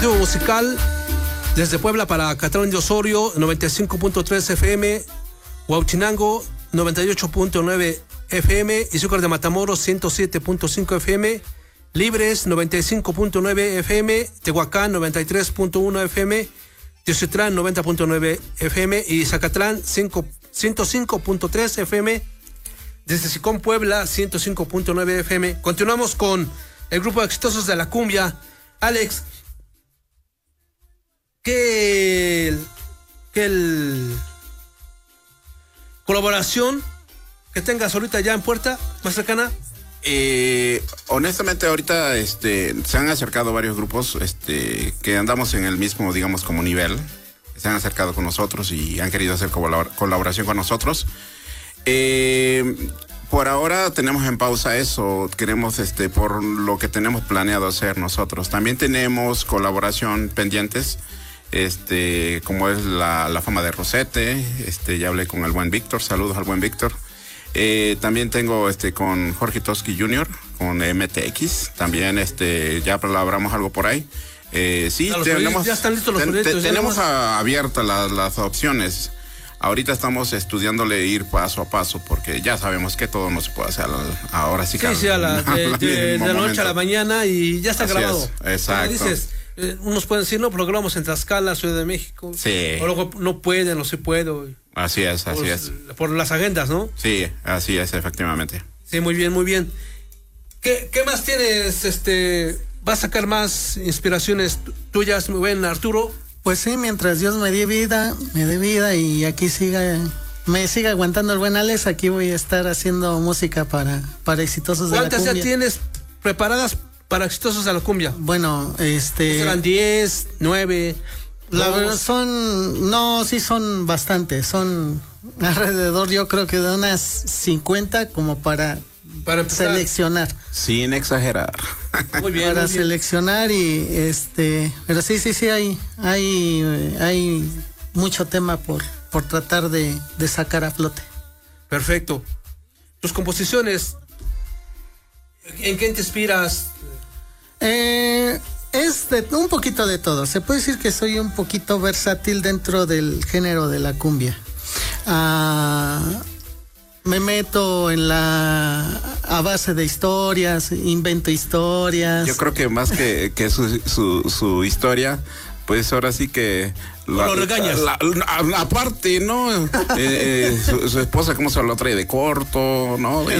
Informativo musical desde Puebla para Catlán de Osorio, 95.3 FM, Huauchinango, 98.9 FM, Izúcar de Matamoros, 107.5 FM, Libres, 95.9 FM, Tehuacán, 93.1 FM, Teotihuacán, 90.9 FM y Zacatlán, 105.3 FM, desde Sicón, Puebla, 105.9 FM. Continuamos con el grupo de exitosos de la cumbia. Alex, ¿qué colaboración que tengas ahorita ya en puerta, más cercana? Honestamente ahorita se han acercado varios grupos que andamos en el mismo, digamos, como nivel. Se han acercado con nosotros y han querido hacer colaboración con nosotros. Por ahora tenemos en pausa eso, queremos por lo que tenemos planeado hacer nosotros. También tenemos colaboración pendientes, como es la fama de Rosete, ya hablé con el buen Víctor, saludos al buen Víctor. También tengo con Jorge Toski Jr., con MTX, también ya hablamos algo por ahí. Sí, ya están listos los proyectos. Tenemos abiertas las opciones. Ahorita estamos estudiándole ir paso a paso, porque ya sabemos que todo no se puede hacer ahora sí. Sí, de la noche a la mañana y ya está grabado. Exacto. Dices, unos pueden decir, no, pero grabamos en Tlaxcala, Ciudad de México. Sí. O luego no pueden, no se puede. Así es. Por las agendas, ¿no? Sí, así es, efectivamente. Sí, muy bien, muy bien. ¿Qué más tienes? ¿Vas a sacar más inspiraciones tuyas, muy bien, Arturo? Pues sí, mientras Dios me dé vida y aquí me siga aguantando el buen Alex, aquí voy a estar haciendo música para exitosos de la cumbia. ¿Cuántas ya tienes preparadas para exitosos de la cumbia? Bueno, ¿serán 10, 9? La verdad son bastantes, son alrededor, yo creo que de unas 50 como para seleccionar. Sin exagerar. Muy bien. Para seleccionar y pero sí hay mucho tema por tratar de sacar a flote. Perfecto. Tus composiciones, ¿en qué te inspiras? Es un poquito de todo. Se puede decir que soy un poquito versátil dentro del género de la cumbia. Me meto a base de historias, invento historias. Yo creo que más que su historia, pues ahora sí que lo regañas. Aparte, ¿no? Su esposa, ¿cómo se lo trae de corto, no?